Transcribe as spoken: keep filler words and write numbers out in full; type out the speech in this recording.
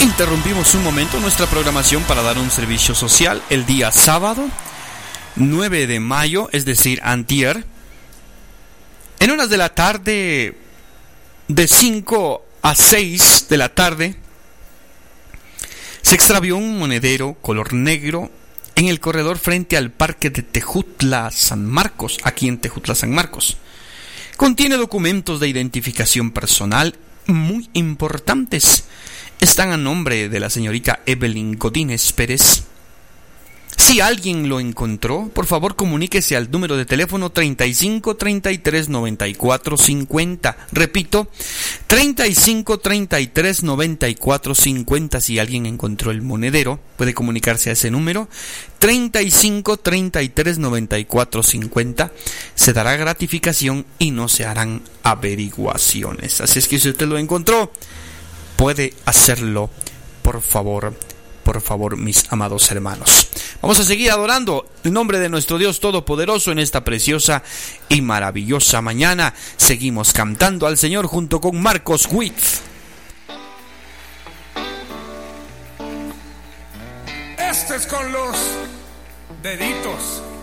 Interrumpimos un momento nuestra programación para dar un servicio social el día sábado nueve de mayo, es decir, antier. En horas de la tarde, de cinco a seis de la tarde, se extravió un monedero color negro en el corredor frente al parque de Tejutla San Marcos, aquí en Tejutla San Marcos. Contiene documentos de identificación personal muy importantes. Están a nombre de la señorita Evelyn Godínez Pérez. Si alguien lo encontró, por favor comuníquese al número de teléfono treinta y cinco, treinta y tres, noventa y cuatro, cincuenta. Repito, treinta y cinco, treinta y tres, noventa y cuatro, cincuenta. Si alguien encontró el monedero, puede comunicarse a ese número. treinta y cinco, treinta y tres, noventa y cuatro, cincuenta. Se dará gratificación y no se harán averiguaciones. Así es que si usted lo encontró, puede hacerlo, por favor. Por favor, mis amados hermanos. Vamos a seguir adorando el nombre de nuestro Dios Todopoderoso en esta preciosa y maravillosa mañana. Seguimos cantando al Señor junto con Marcos Witt. Este es con los deditos.